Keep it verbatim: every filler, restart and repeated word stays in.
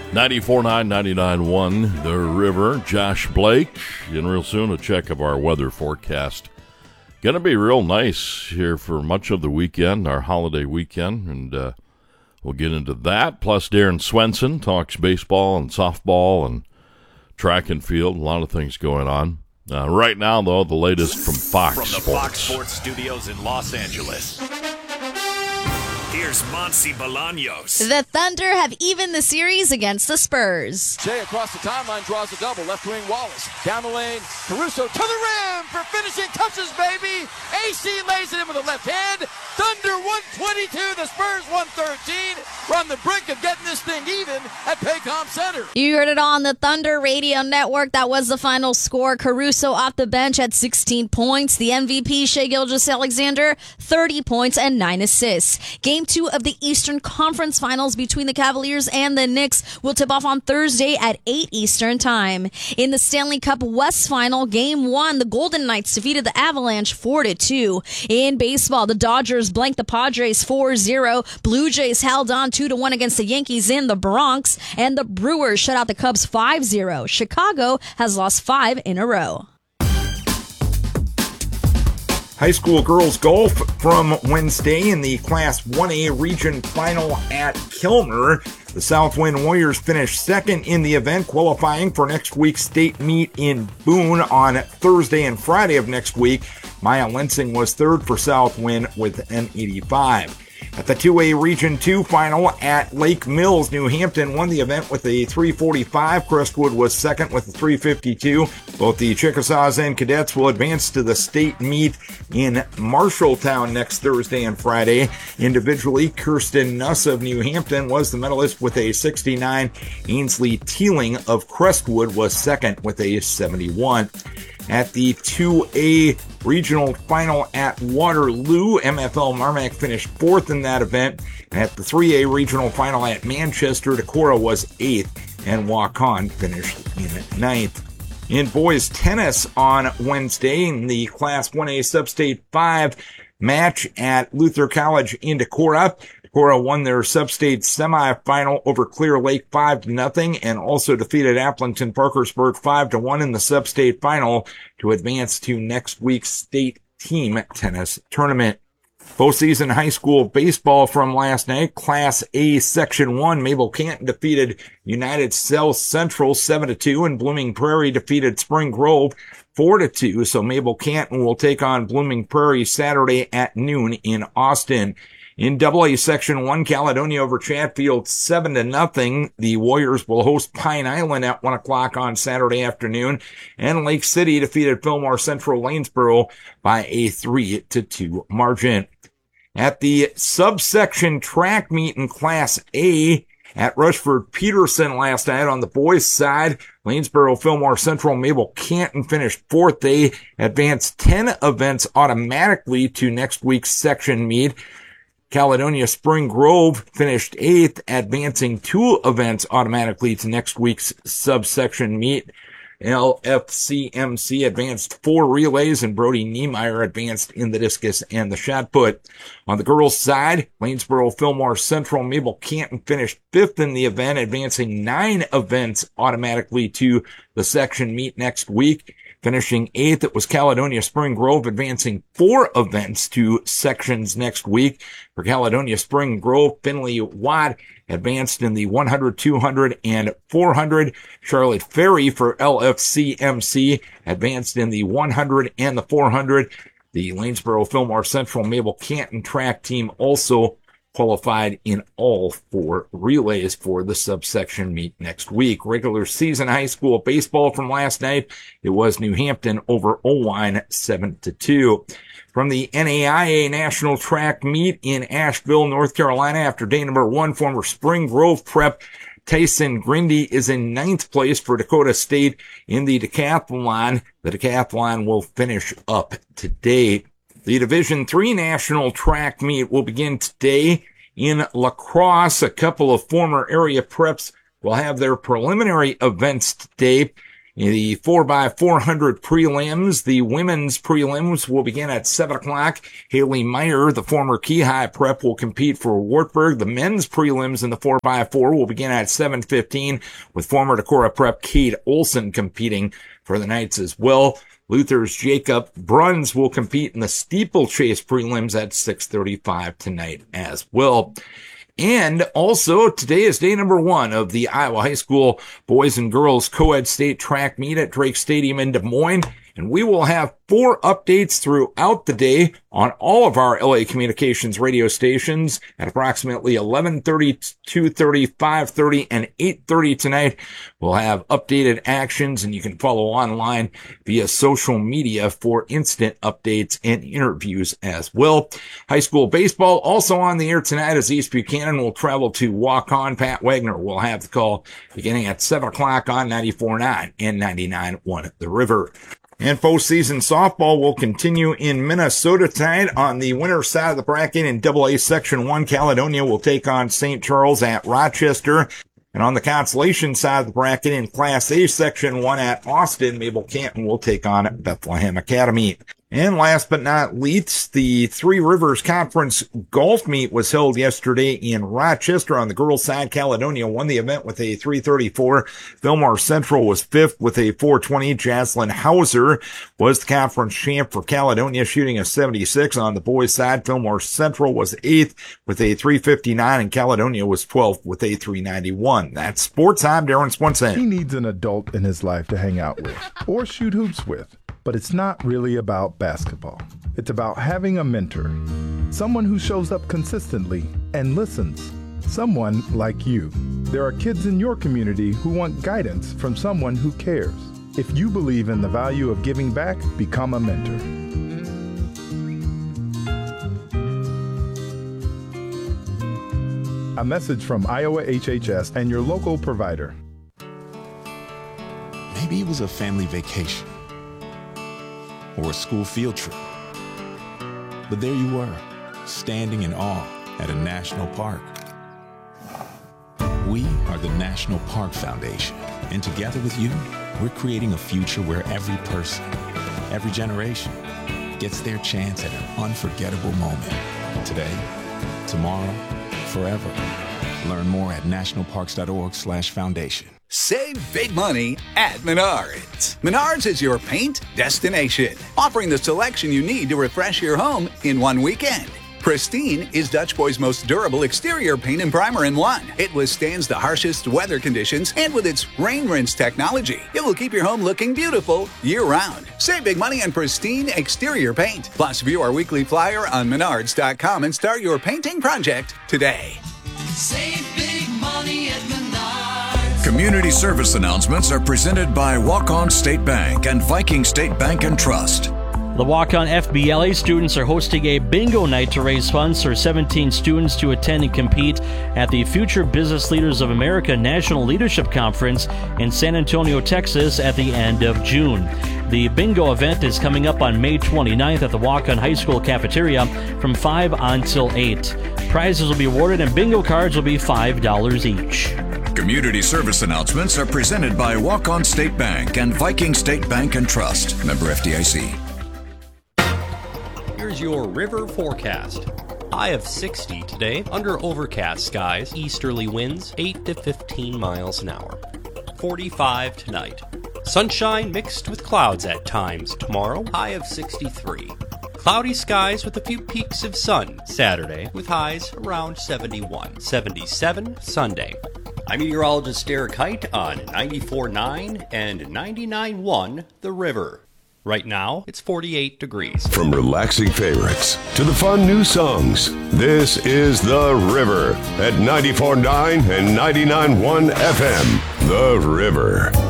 ninety-four point nine, ninety-nine point one, The River. Josh Blake. And real soon, a check of our weather forecast. Going to be real nice here for much of the weekend, our holiday weekend, and uh, we'll get into that. Plus, Darren Swenson talks baseball and softball and track and field. A lot of things going on. Uh, right now, though, the latest from Fox From the Sports. Fox Sports studios in Los Angeles, here's Monsi Bolaños. The Thunder have evened the series against the Spurs. Jay across the timeline draws a double. Left wing Wallace. Down the lane. Caruso to the rim for finishing touches, baby. A C lays it in with a left hand. Thunder one twenty-two. The Spurs one thirteen. We're on the brink of getting this thing even at Paycom Center. You heard it on the Thunder Radio Network. That was the final score. Caruso off the bench at sixteen points. The M V P, Shai Gilgeous-Alexander, thirty points and nine assists. Game two of the Eastern Conference Finals between the Cavaliers and the Knicks will tip off on Thursday at eight Eastern Time. In the Stanley Cup West Final, Game one, the Golden Knights defeated the Avalanche four to two. In baseball, the Dodgers blanked the Padres four zero. Blue Jays held on two to one against the Yankees in the Bronx, and the Brewers shut out the Cubs five zero. Chicago has lost five in a row. High school girls golf from Wednesday in the Class one A region final at Kilmer. The Southwind Warriors finished second in the event, qualifying for next week's state meet in Boone on Thursday and Friday of next week. Maya Lensing was third for Southwind with an eighty-five. At the two A Region two final at Lake Mills, New Hampton won the event with a three forty-five. Crestwood was second with a three fifty-two. Both the Chickasaws and Cadets will advance to the state meet in Marshalltown next Thursday and Friday. Individually, Kirsten Nuss of New Hampton was the medalist with a sixty-nine. Ainsley Teeling of Crestwood was second with a seventy-one. At the two A regional final at Waterloo, M F L Marmac finished fourth in that event. At the three A regional final at Manchester, Decorah was eighth, and Waukon finished in ninth. In boys tennis on Wednesday, in the Class one A Substate five match at Luther College in Decorah, Decorah won their Substate semifinal over Clear Lake five to nothing and also defeated Appleton Parkersburg five to one in the Substate final to advance to next week's state team tennis tournament. Postseason high school baseball from last night. Class A Section one, Mabel Canton defeated United South Central seven to two, and Blooming Prairie defeated Spring Grove four to two. So Mabel Canton will take on Blooming Prairie Saturday at noon in Austin. In double A Section one, Caledonia over Chatfield seven to nothing. The Warriors will host Pine Island at one o'clock on Saturday afternoon. And Lake City defeated Fillmore Central Lanesboro by a three to two margin. At the subsection track meet in Class A at Rushford Peterson last night on the boys' side, Lanesboro, Fillmore Central, Mabel Canton finished fourth. They advanced ten events automatically to next week's section meet. Caledonia Spring Grove finished eighth, advancing two events automatically to next week's subsection meet. L F C M C advanced four relays, and Brody Niemeyer advanced in the discus and the shot put. On the girls' side, Lanesboro, Fillmore Central, Mabel Canton finished fifth in the event, advancing nine events automatically to the section meet next week. Finishing eighth, it was Caledonia Spring Grove, advancing four events to sections next week. For Caledonia Spring Grove, Finley Watt advanced in the one hundred, two hundred, and four hundred. Charlotte Ferry for L F C M C advanced in the one hundred and the four hundred. The Lanesboro, Fillmore Central, Mabel Canton track team also qualified in all four relays for the subsection meet next week. Regular season high school baseball from last night, it was New Hampton over Owine seven to two. From the N A I A National Track Meet in Asheville, North Carolina, after day number one, former Spring Grove prep Tyson Grindy is in ninth place for Dakota State in the decathlon. The decathlon will finish up today. The Division three National Track Meet will begin today in La Crosse. A couple of former area preps will have their preliminary events today. In the four by four hundred prelims, the women's prelims will begin at seven o'clock. Haley Meyer, the former Key High prep, will compete for Wartburg. The men's prelims in the four by four will begin at seven fifteen, with former Decorah prep Cade Olson competing for the Knights as well. Luther's Jacob Bruns will compete in the steeplechase prelims at six thirty-five tonight as well. And also, today is day number one of the Iowa High School Boys and Girls Co-ed State Track Meet at Drake Stadium in Des Moines. And we will have four updates throughout the day on all of our L A Communications radio stations at approximately eleven thirty, two thirty, five thirty, and eight thirty tonight. We'll have updated actions, and you can follow online via social media for instant updates and interviews as well. High school baseball also on the air tonight as East Buchanan will travel to walk on. Pat Wagner will have the call beginning at seven o'clock on ninety-four point nine and ninety-nine point one The River. And postseason softball will continue in Minnesota tonight. On the winner's side of the bracket in double A Section one, Caledonia will take on Saint Charles at Rochester. And on the consolation side of the bracket in Class A Section one at Austin, Mabel Canton will take on Bethlehem Academy. And last but not least, the Three Rivers Conference golf meet was held yesterday in Rochester. On the girls' side, Caledonia won the event with a three thirty-four. Fillmore Central was fifth with a four twenty. Jaslyn Hauser was the conference champ for Caledonia, shooting a seventy-six. On the boys' side, Fillmore Central was eighth with a three fifty-nine, and Caledonia was twelfth with a three ninety-one. That's Sports Time. Darren Swenson. He needs an adult in his life to hang out with or shoot hoops with. But it's not really about basketball. It's about having a mentor, someone who shows up consistently and listens, someone like you. There are kids in your community who want guidance from someone who cares. If you believe in the value of giving back, become a mentor. A message from Iowa H H S and your local provider. Maybe it was a family vacation or a school field trip. But there you were, standing in awe at a national park. We are the National Park Foundation, and together with you, we're creating a future where every person, every generation, gets their chance at an unforgettable moment. Today, tomorrow, forever. Learn more at nationalparks.org slash foundation. Save big money at Menards. Menards is your paint destination, offering the selection you need to refresh your home in one weekend. Pristine is Dutch Boy's most durable exterior paint and primer in one. It withstands the harshest weather conditions, and with its rain rinse technology, it will keep your home looking beautiful year-round. Save big money on Pristine exterior paint. Plus, view our weekly flyer on menards dot com and start your painting project today. Save big money at Menards. Community service announcements are presented by Walk-On State Bank and Viking State Bank and Trust. The Walk-On F B L A students are hosting a bingo night to raise funds for seventeen students to attend and compete at the Future Business Leaders of America National Leadership Conference in San Antonio, Texas at the end of June. The bingo event is coming up on May twenty-ninth at the Walk-On High School cafeteria from five until eight. Prizes will be awarded and bingo cards will be five dollars each. Community service announcements are presented by Walk-On State Bank and Viking State Bank and Trust. Member F D I C. Here's your river forecast. High of sixty today, under overcast skies, easterly winds eight to fifteen miles an hour. forty-five tonight. Sunshine mixed with clouds at times tomorrow, high of sixty-three. Cloudy skies with a few peaks of sun Saturday, with highs around seventy-one. seventy-seven Sunday. I'm meteorologist Derek Height on ninety-four point nine and ninety-nine point one The River. Right now, it's forty-eight degrees. From relaxing favorites to the fun new songs, this is The River at ninety-four point nine and ninety-nine point one F M. The River.